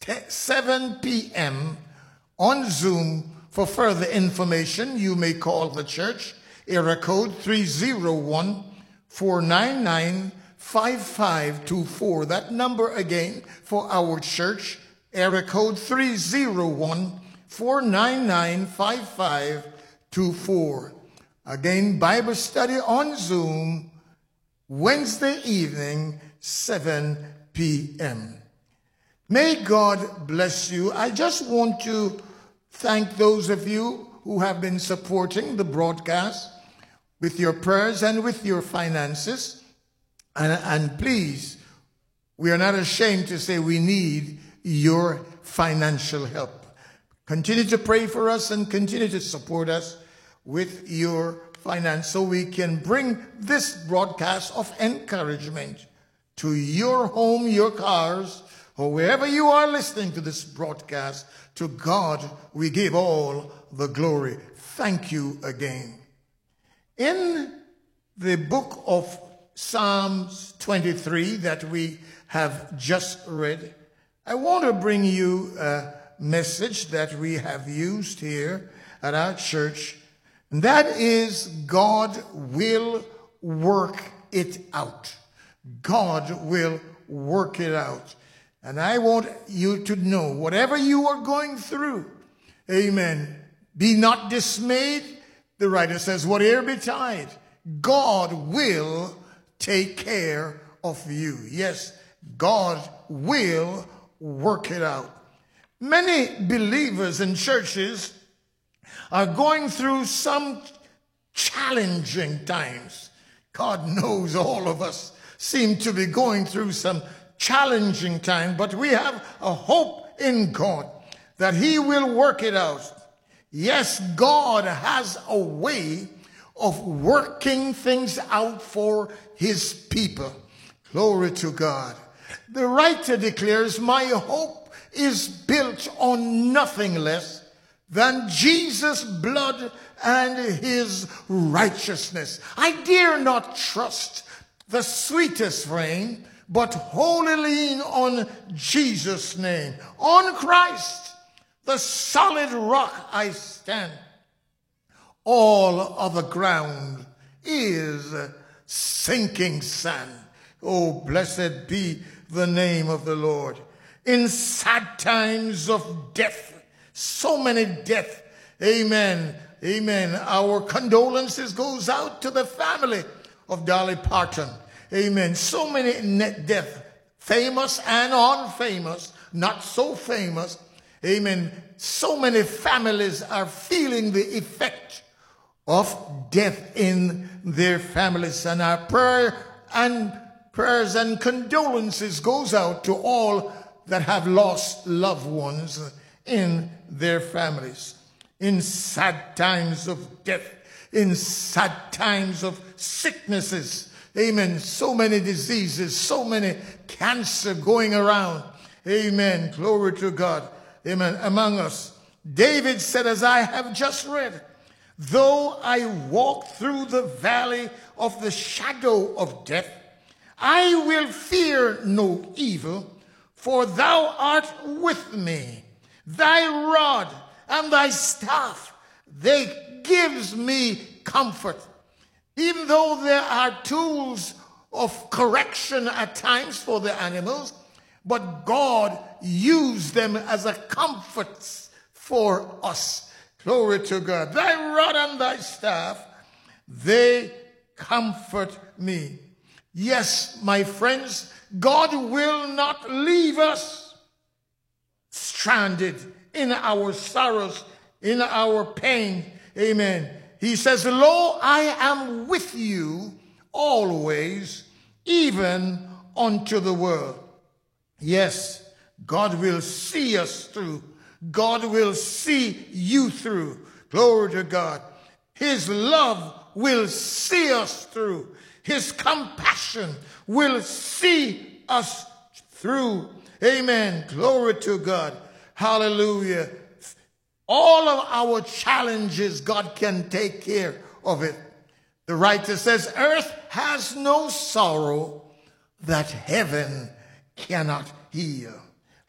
7 p.m. on Zoom. For further information, you may call the church, area code 301-499-5524. That number again for our church, area code 301-499-5524. Again, Bible study on Zoom, Wednesday evening, 7 p.m. May God bless you. I just want to thank those of you who have been supporting the broadcast with your prayers and with your finances. And please, we are not ashamed to say we need your financial help. Continue to pray for us and continue to support us with your finance so we can bring this broadcast of encouragement to your home, your cars, or wherever you are listening to this broadcast. To God we give all the glory. Thank you again. In the book of Psalms 23 that we have just read, I want to bring you a message that we have used here at our church. And that is, God will work it out. God will work it out. And I want you to know, whatever you are going through, amen, be not dismayed. The writer says, whatever betide, God will take care of you. Yes, God will work it out. Many believers in churches are going through some challenging times. God knows all of us seem to be going through some challenging time, but we have a hope in God that he will work it out. Yes, God has a way of working things out for his people. Glory to God. The writer declares, my hope is built on nothing less than Jesus' blood and his righteousness. I dare not trust the sweetest frame, but wholly lean on Jesus' name. On Christ, the solid rock, I stand. All other ground is sinking sand. Oh, blessed be the name of the Lord. In sad times of death, so many death, amen, amen. Our condolences goes out to the family of Dolly Parton. Amen. So many death, famous and unfamous, not so famous. Amen. So many families are feeling the effect of death in their families. And our prayers and condolences goes out to all that have lost loved ones in their families. In sad times of death, in sad times of sicknesses, amen, so many diseases, so many cancer going around, amen, glory to God, amen, among us. David said, as I have just read, though I walk through the valley of the shadow of death, I will fear no evil, for thou art with me. Thy rod and thy staff, they gives me comfort. Even though there are tools of correction at times for the animals, but God used them as a comfort for us. Glory to God. Thy rod and thy staff, they comfort me. Yes, my friends, God will not leave us stranded in our sorrows, in our pain. Amen. He says, lo, I am with you always, even unto the world. Yes, God will see us through. God will see you through. Glory to God. His love will see us through. His compassion will see us through. Amen. Glory to God. Hallelujah. All of our challenges, God can take care of it. The writer says, earth has no sorrow that heaven cannot heal.